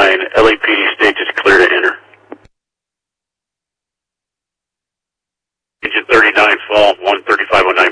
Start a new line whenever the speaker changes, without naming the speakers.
LAPD states it's clear to enter. Engine 39 fall, 13509